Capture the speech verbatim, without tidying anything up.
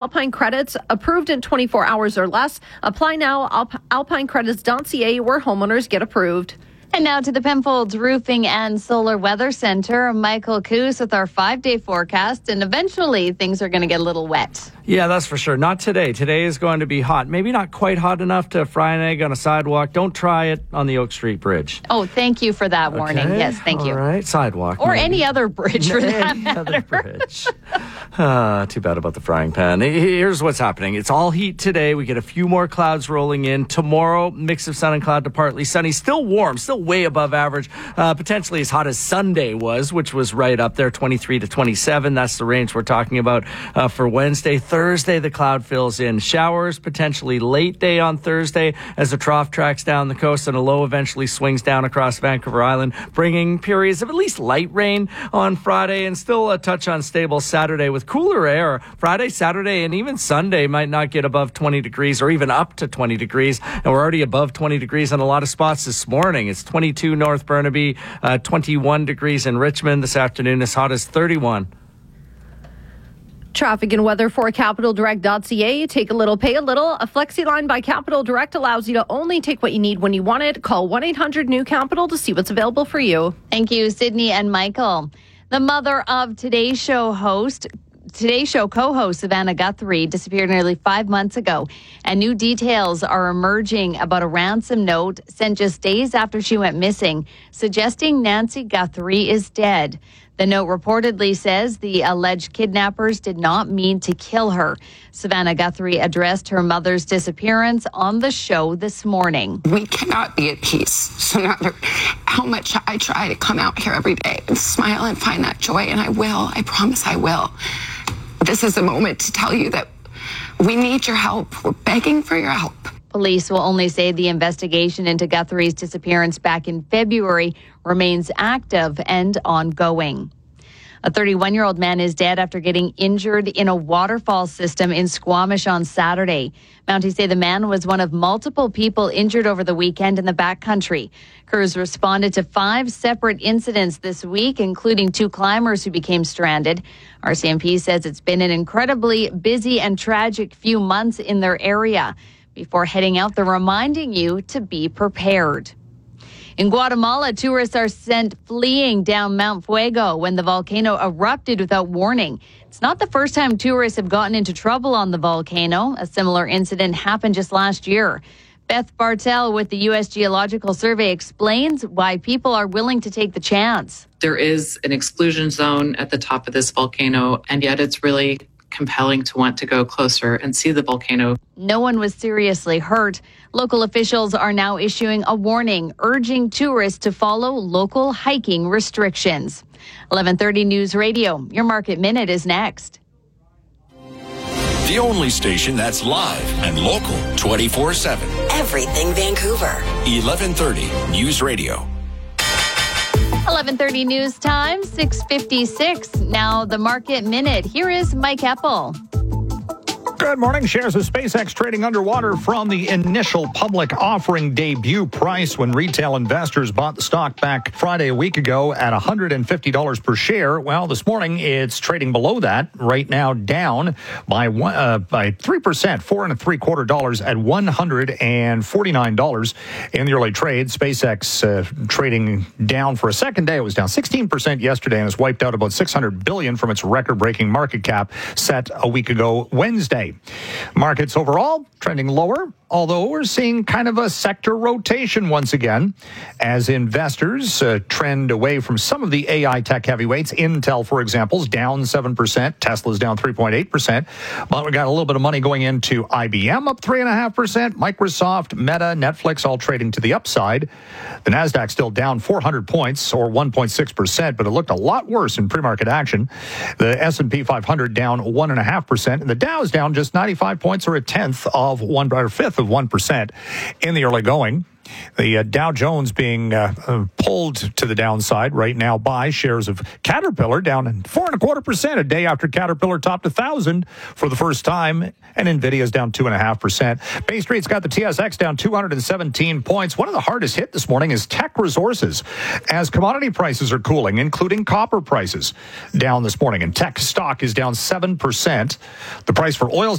Alpine credits approved in twenty-four hours or less. Apply now, alp- alpine credits dot c a, where homeowners get approved. And now to the Penfolds Roofing and Solar Weather Center. Michael Coos with our five-day forecast, and eventually things are going to get a little wet. Yeah, that's for sure. Not today. Today is going to be hot. Maybe not quite hot enough to fry an egg on a sidewalk. Don't try it on the Oak Street Bridge. Oh, thank you for that warning. Okay. Yes, thank you. All right, sidewalk. Or maybe. any other bridge for that Any matter. other bridge. Uh, too bad about the frying pan. Here's what's happening. It's all heat today. We get a few more clouds rolling in. Tomorrow, mix of sun and cloud to partly sunny. Still warm, still way above average. Uh, potentially as hot as Sunday was, which was right up there, twenty-three to twenty-seven. That's the range we're talking about uh, for Wednesday. Thursday, the cloud fills in. Showers potentially late day on Thursday as the trough tracks down the coast and a low eventually swings down across Vancouver Island, bringing periods of at least light rain on Friday and still a touch unstable Saturday with cooler air. Friday, Saturday, and even Sunday might not get above twenty degrees or even up to twenty degrees. And we're already above twenty degrees on a lot of spots this morning. It's twenty-two North Burnaby, uh, twenty-one degrees in Richmond. This afternoon as hot as thirty-one. Traffic and weather for capital direct dot c a. Take a little, pay a little. A flexi line by Capital Direct allows you to only take what you need when you want it. Call one eight hundred new capital to see what's available for you. Thank you, Sydney and Michael. The mother of Today's Show host, Today's Show co-host Savannah Guthrie disappeared nearly five months ago, and new details are emerging about a ransom note sent just days after she went missing, suggesting Nancy Guthrie is dead. The note reportedly says the alleged kidnappers did not mean to kill her. Savannah Guthrie addressed her mother's disappearance on the show this morning. We cannot be at peace. So no matter how much I try to come out here every day and smile and find that joy, and I will, I promise I will. This is a moment to tell you that we need your help. We're begging for your help. Police will only say the investigation into Guthrie's disappearance back in February remains active and ongoing. A thirty-one-year-old man is dead after getting injured in a waterfall system in Squamish on Saturday. Mounties say the man was one of multiple people injured over the weekend in the backcountry. Crews responded to five separate incidents this week, including two climbers who became stranded. R C M P says it's been an incredibly busy and tragic few months in their area. Before heading out, they're reminding you to be prepared. In Guatemala, tourists are sent fleeing down Mount Fuego when the volcano erupted without warning. It's not the first time tourists have gotten into trouble on the volcano. A similar incident happened just last year. Beth Bartel with the U S Geological Survey explains why people are willing to take the chance. There is an exclusion zone at the top of this volcano, and yet it's really compelling to want to go closer and see the volcano. No one was seriously hurt. Local officials are now issuing a warning, urging tourists to follow local hiking restrictions. eleven thirty News Radio, your Market Minute is next. The only station that's live and local twenty-four seven. Everything Vancouver. eleven thirty News Radio. eleven thirty news time, six fifty-six. Now the Market Minute. Here is Mike Eppel. Good morning. Shares of SpaceX trading underwater from the initial public offering debut price when retail investors bought the stock back Friday a week ago at one hundred fifty dollars per share. Well, this morning it's trading below that, right now down by one, uh, by three percent, four and a three quarter dollars at one hundred forty-nine dollars in the early trade. SpaceX uh, trading down for a second day. It was down sixteen percent yesterday and has wiped out about six hundred billion dollars from its record-breaking market cap set a week ago Wednesday. Markets overall trending lower, although we're seeing kind of a sector rotation once again as investors uh, trend away from some of the A I tech heavyweights. Intel, for example, is down seven percent. Tesla's down three point eight percent. But we got a little bit of money going into I B M, up three point five percent. Microsoft, Meta, Netflix, all trading to the upside. The Nasdaq still down four hundred points, or one point six percent, but it looked a lot worse in pre-market action. The S and P five hundred down one point five percent, and the Dow's down just ninety-five points, or a tenth of one, or a fifth of one percent in the early going. The uh, Dow Jones being uh, uh, pulled to the downside right now by shares of Caterpillar, down four and a quarter percent a day after Caterpillar topped a thousand for the first time, and Nvidia's down two and a half percent. Bay Street's got the T S X down two hundred seventeen points. One of the hardest hit this morning is Teck Resources, as commodity prices are cooling, including copper prices down this morning, and Teck stock is down seven percent. The price for oil